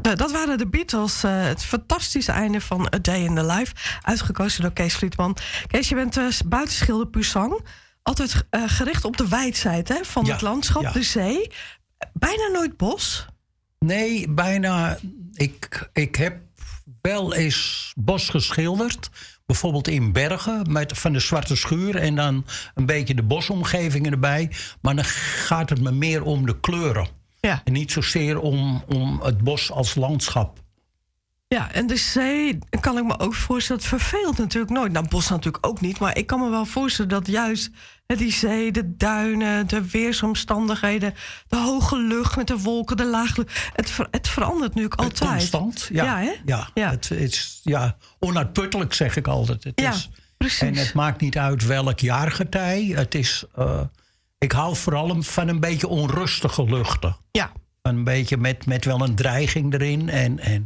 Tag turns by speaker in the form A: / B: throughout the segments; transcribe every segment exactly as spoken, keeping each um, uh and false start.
A: Nou, dat waren de Beatles. Uh, het fantastische einde van A Day in the Life. Uitgekozen door Kees Vlietman. Kees, je bent uh, buitenschilder Puzang. Altijd uh, gericht op de wijdzijde hè, van ja, het landschap, ja. de zee. Bijna nooit bos?
B: Nee, bijna. Ik, ik heb wel eens bos geschilderd. Bijvoorbeeld in Bergen, met, van de Zwarte Schuur. En dan een beetje de bosomgevingen erbij. Maar dan gaat het me meer om de kleuren. Ja. En niet zozeer om, om het bos als landschap.
A: Ja, en de zee kan ik me ook voorstellen. Het verveelt natuurlijk nooit. Nou, bos natuurlijk ook niet. Maar ik kan me wel voorstellen dat juist hè, die zee, de duinen, de weersomstandigheden, de hoge lucht met de wolken, de lage lucht. Het, ver, het verandert natuurlijk altijd.
B: Constant, ja.
A: Ja, hè?
B: ja. ja. Het is ja, onuitputtelijk, zeg ik altijd. Het
A: ja,
B: is,
A: precies.
B: En het maakt niet uit welk jaargetij. Het is... Uh, Ik hou vooral van een beetje onrustige luchten.
A: Ja.
B: Een beetje met, met wel een dreiging erin. En, en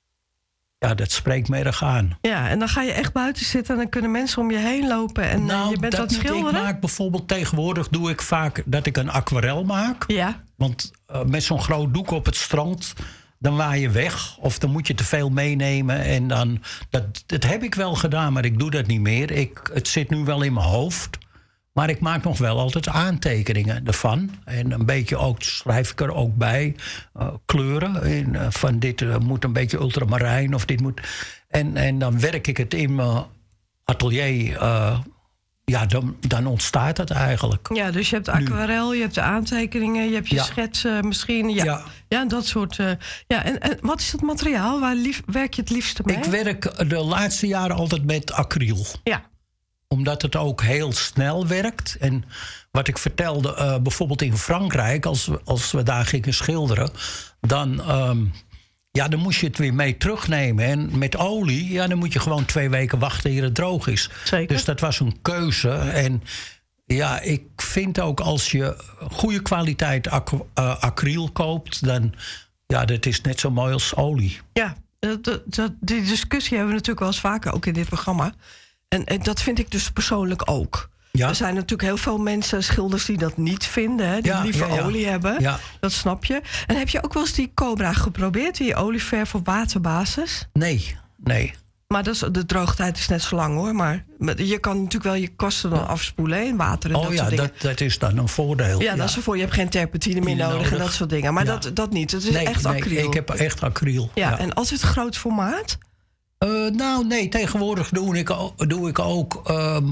B: ja, dat spreekt me erg aan.
A: Ja, en dan ga je echt buiten zitten en dan kunnen mensen om je heen lopen. En
B: nou,
A: je bent
B: dat
A: wat schilderen.
B: Ik maak bijvoorbeeld tegenwoordig doe ik vaak dat ik een aquarel maak.
A: Ja.
B: Want uh, met zo'n groot doek op het strand, dan waai je weg. Of dan moet je te veel meenemen. En dan, dat, dat heb ik wel gedaan, maar ik doe dat niet meer. Ik, het zit nu wel in mijn hoofd. Maar ik maak nog wel altijd aantekeningen ervan. En een beetje ook, schrijf ik er ook bij, uh, kleuren. In, uh, van dit uh, moet een beetje ultramarijn of dit moet... En, en dan werk ik het in mijn atelier. Uh, ja, dan, dan ontstaat het eigenlijk.
A: Ja, dus je hebt aquarel, je hebt de aantekeningen, je hebt je ja. schetsen misschien. Ja, ja. ja dat soort... Uh, ja, en, en wat is het materiaal? Waar lief, werk je het liefste mee?
B: Ik werk de laatste jaren altijd met acryl.
A: Ja.
B: Omdat het ook heel snel werkt. En wat ik vertelde, uh, bijvoorbeeld in Frankrijk, als we, als we daar gingen schilderen, dan, um, ja, dan moest je het weer mee terugnemen. En met olie, ja, dan moet je gewoon twee weken wachten eer het droog is.
A: Zeker.
B: Dus dat was een keuze. En ja, ik vind ook als je goede kwaliteit ac- uh, acryl koopt, dan, ja, dat is net zo mooi als olie.
A: Ja, dat, dat, die discussie hebben we natuurlijk wel eens vaker, ook in dit programma. En, en dat vind ik dus persoonlijk ook. Ja. Er zijn natuurlijk heel veel mensen, schilders, die dat niet vinden. Hè, die ja, liever ja, ja. olie hebben. Ja. Dat snap je. En heb je ook wel eens die Cobra geprobeerd? Die olieverf op waterbasis?
B: Nee, nee.
A: Maar dat is, de droogtijd is net zo lang, hoor. Maar je kan natuurlijk wel je kwasten dan afspoelen in water en
B: oh,
A: dat
B: ja,
A: soort dingen.
B: Dat, dat is dan een voordeel.
A: Ja, ja. dat is ervoor. Je hebt geen terpentine meer nodig, nodig en dat soort dingen. Maar ja. dat, dat niet. Het is
B: nee,
A: echt
B: nee,
A: acryl.
B: Ik heb echt acryl.
A: Ja, ja. En altijd groot formaat?
B: Uh, nou, nee, tegenwoordig doe ik, doe ik ook um,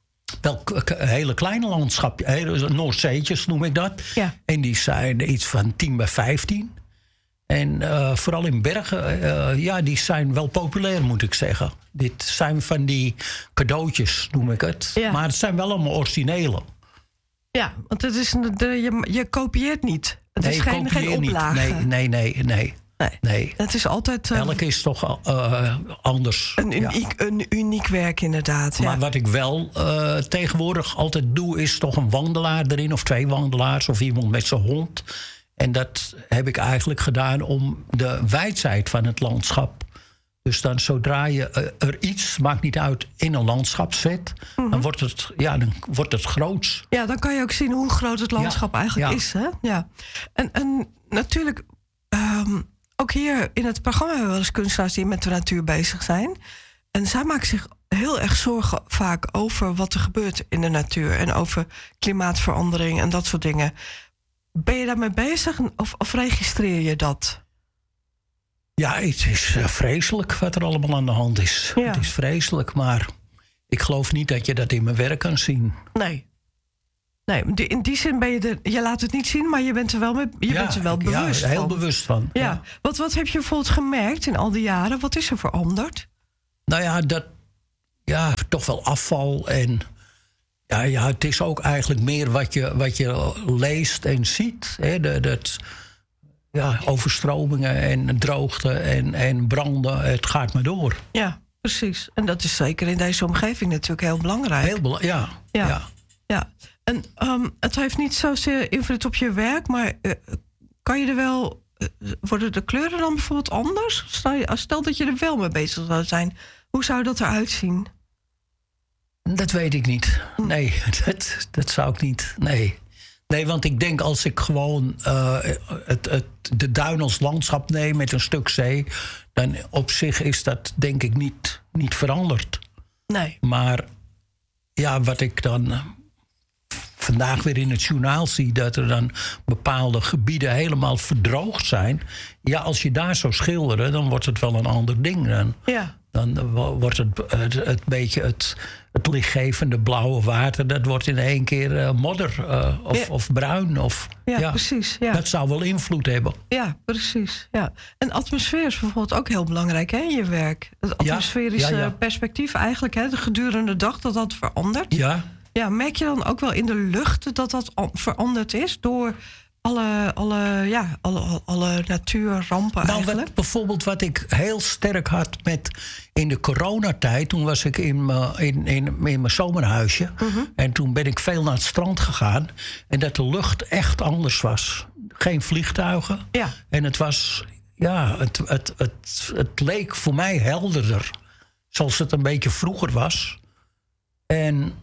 B: wel hele kleine landschapjes. Hele Noordzeetjes noem ik dat.
A: Ja.
B: En die zijn iets van tien bij vijftien. En uh, vooral in Bergen, uh, ja, die zijn wel populair, moet ik zeggen. Dit zijn van die cadeautjes, noem ik het. Ja. Maar het zijn wel allemaal originele.
A: Ja, want het is een, de, je, je kopieert niet. Het
B: nee,
A: is geen, geen oplage.
B: Nee, nee, nee, nee.
A: Nee.
B: nee.
A: Het is altijd... Uh,
B: Elk is toch uh, anders.
A: Een uniek, ja. een uniek werk, inderdaad.
B: Maar
A: ja.
B: wat ik wel uh, tegenwoordig altijd doe, is toch een wandelaar erin, of twee wandelaars, of iemand met zijn hond. En dat heb ik eigenlijk gedaan om de wijdheid van het landschap. Dus dan zodra je uh, er iets, maakt niet uit, in een landschap zet, mm-hmm. dan wordt het, ja, dan wordt het groots.
A: Ja, dan kan je ook zien hoe groot het landschap ja. eigenlijk
B: ja.
A: is. Hè? Ja. En, en natuurlijk, um, ook hier in het programma hebben we wel eens kunstenaars die met de natuur bezig zijn. En zij maken zich heel erg zorgen vaak over wat er gebeurt in de natuur. En over klimaatverandering en dat soort dingen. Ben je daarmee bezig of, of registreer je dat?
B: Ja, het is uh, vreselijk wat er allemaal aan de hand is. Ja. Het is vreselijk, maar ik geloof niet dat je dat in mijn werk kan zien.
A: Nee. Nee, in die zin ben je er... Je laat het niet zien, maar je bent er wel, mee, je
B: ja,
A: bent er wel bewust
B: ja,
A: van.
B: heel bewust van.
A: Ja.
B: Ja.
A: Wat, wat heb je bijvoorbeeld gemerkt in al die jaren? Wat is er veranderd?
B: Nou ja, dat... Ja, toch wel afval en... Ja, ja, het is ook eigenlijk meer wat je, wat je leest en ziet. Hè, dat, dat, ja, overstromingen en droogte en, en branden, het gaat maar door.
A: Ja, precies. En dat is zeker in deze omgeving natuurlijk heel belangrijk.
B: Heel belangrijk, ja,
A: ja.
B: ja.
A: ja. En um, het heeft niet zozeer invloed op je werk, maar uh, kan je er wel... Uh, worden de kleuren dan bijvoorbeeld anders? Stel, je, stel dat je er wel mee bezig zou zijn. Hoe zou dat eruit zien?
B: Dat weet ik niet. Nee, dat, dat zou ik niet. Nee. Nee, want ik denk als ik gewoon uh, het, het, de duin als landschap neem met een stuk zee, dan op zich is dat denk ik niet, niet veranderd.
A: Nee.
B: Maar ja, wat ik dan vandaag weer in het journaal zie, dat er dan bepaalde gebieden helemaal verdroogd zijn. Ja, als je daar zou schilderen, dan wordt het wel een ander ding. Dan,
A: ja.
B: dan wordt het, het, het beetje het, het lichtgevende blauwe water, dat wordt in één keer uh, modder uh, of, ja. of bruin. Of,
A: ja, ja, precies. Ja.
B: Dat zou wel invloed hebben.
A: Ja, precies. Ja. En atmosfeer is bijvoorbeeld ook heel belangrijk hè, in je werk. Het atmosferische ja, ja, ja. perspectief eigenlijk, hè, de gedurende dag, dat dat verandert.
B: Ja.
A: Ja, merk je dan ook wel in de lucht dat dat veranderd is door alle, alle, ja, alle, alle natuurrampen
B: nou,
A: eigenlijk?
B: Wat, bijvoorbeeld wat ik heel sterk had met in de coronatijd, toen was ik in mijn in, in, in mijn zomerhuisje. Mm-hmm. En toen ben ik veel naar het strand gegaan. En dat de lucht echt anders was. Geen vliegtuigen.
A: Ja.
B: En het was, ja, het, het, het, het leek voor mij helderder. Zoals het een beetje vroeger was. En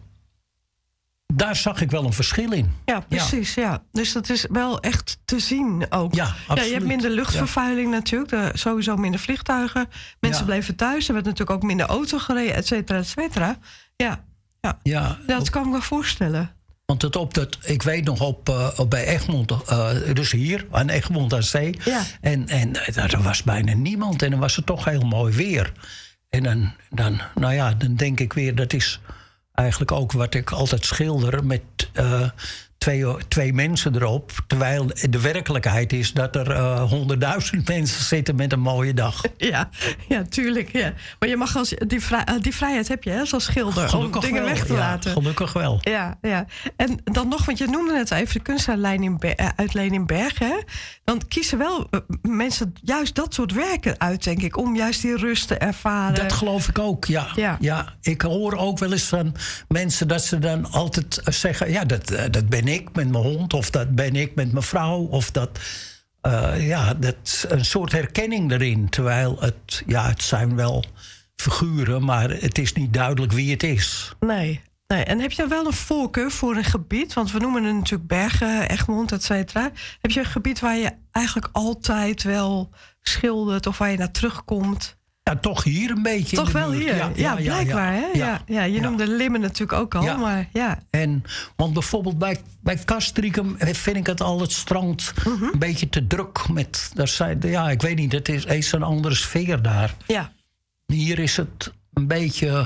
B: daar zag ik wel een verschil in.
A: Ja, precies. Ja. Ja. Dus dat is wel echt te zien ook.
B: Ja, absoluut.
A: Ja, je hebt minder luchtvervuiling ja. natuurlijk. De, sowieso minder vliegtuigen. Mensen ja. bleven thuis. Er werd natuurlijk ook minder auto gereden, et cetera, et cetera. Ja, ja.
B: ja
A: dat op, kan ik me voorstellen.
B: Want het op dat, ik weet nog op, uh, op bij Egmond, uh, dus hier aan Egmond aan Zee.
A: Ja.
B: En, en er was bijna niemand. En dan was het toch heel mooi weer. En dan, dan, nou ja, dan denk ik weer, dat is eigenlijk ook wat ik altijd schilder met uh, twee, twee mensen erop. Terwijl de werkelijkheid is dat er uh, honderdduizend mensen zitten met een mooie dag.
A: Ja, ja, tuurlijk. Ja. Maar je mag als, die, vrij, die vrijheid heb je hè, als schilder
B: gelukkig
A: om dingen
B: wel.
A: weg te
B: ja,
A: laten.
B: Gelukkig wel.
A: Ja, ja. En dan nog, want je noemde net even de kunstenaarlijn in Ber- uit Leeninberg. Hè? Dan kiezen wel uh, mensen juist dat soort werken uit, denk ik, om juist die rust te ervaren.
B: Dat geloof ik ook, ja. ja. ja. Ik hoor ook wel eens van mensen dat ze dan altijd zeggen, ja, dat, dat ben ik met mijn hond, of dat ben ik met mijn vrouw, of dat, uh, ja, dat een soort herkenning erin. Terwijl het, ja, het zijn wel figuren, maar het is niet duidelijk wie het is.
A: Nee. Nee, en heb je wel een voorkeur voor een gebied? Want we noemen het natuurlijk Bergen, Egmond, et cetera. Heb je een gebied waar je eigenlijk altijd wel schildert of waar je naar terugkomt?
B: Ja, toch hier een beetje.
A: Toch
B: in de
A: wel
B: buurt.
A: hier? Ja, ja, ja blijkbaar, ja, hè? Ja, ja, ja, je ja. noemde Limmen natuurlijk ook al,
B: ja.
A: maar ja.
B: En, want bijvoorbeeld bij, bij Castricum vind ik het al het strand mm-hmm. een beetje te druk. Met, daar zijn, ja, ik weet niet, het is, is een andere sfeer daar.
A: Ja.
B: Hier is het een beetje,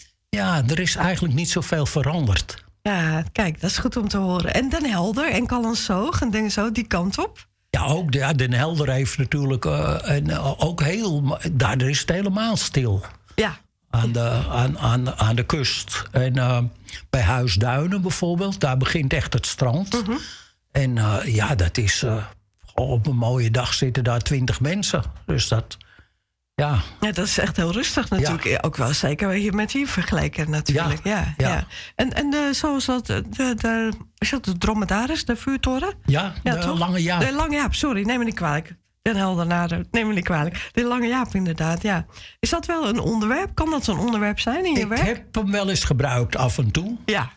B: ja, er is eigenlijk niet zoveel veranderd.
A: Ja, kijk, dat is goed om te horen. En Den Helder en Callantsoog en dingen zo, die kant op?
B: Ja, ook ja, Den Helder heeft natuurlijk uh, en, uh, ook heel, daar is het helemaal stil.
A: Ja.
B: Aan de, aan, aan, aan de kust. En uh, bij Huisduinen bijvoorbeeld, daar begint echt het strand. Mm-hmm. En uh, ja, dat is, uh, op een mooie dag zitten daar twintig mensen. Dus dat, ja.
A: Ja, dat is echt heel rustig natuurlijk. Ja. Ook wel zeker hier met hier vergelijken natuurlijk. Ja, ja, ja. ja. En, en de, zoals dat, de, de, is dat de dromedaris, de vuurtoren?
B: Ja, ja de
A: toch?
B: Lange Jaap.
A: De Lange Jaap, sorry, neem me niet kwalijk. Den Helder nader, neem me niet kwalijk. De Lange Jaap inderdaad, ja. Is dat wel een onderwerp? Kan dat zo'n onderwerp zijn in je
B: Ik
A: werk?
B: Ik heb hem wel eens gebruikt af en toe.
A: Ja.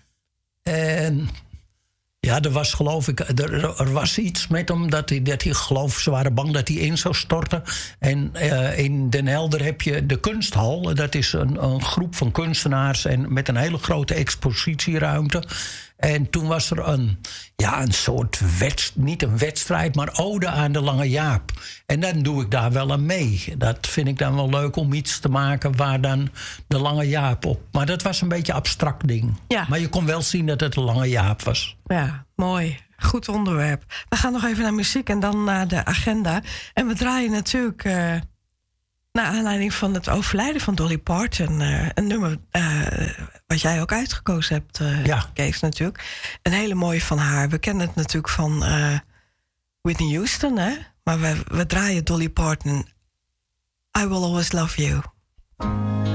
B: En ja, er was geloof ik, er, er was iets met hem dat hij, dat hij geloof, ze waren bang dat hij in zou storten. En uh, in Den Helder heb je de kunsthal. Dat is een, een groep van kunstenaars en met een hele grote expositieruimte. En toen was er een, ja, een soort wedstrijd, niet een wedstrijd, maar ode aan de Lange Jaap. En dan doe ik daar wel aan mee. Dat vind ik dan wel leuk om iets te maken waar dan de Lange Jaap op. Maar dat was een beetje een abstract ding. Ja. Maar je kon wel zien dat het de Lange Jaap was.
A: Ja, mooi. Goed onderwerp. We gaan nog even naar muziek en dan naar de agenda. En we draaien natuurlijk, uh, naar aanleiding van het overlijden van Dolly Parton, uh, een nummer uh, wat jij ook uitgekozen hebt, uh, ja. Kees, natuurlijk. Een hele mooie van haar. We kennen het natuurlijk van uh, Whitney Houston, hè? Maar we, we draaien Dolly Parton. I Will Always Love You.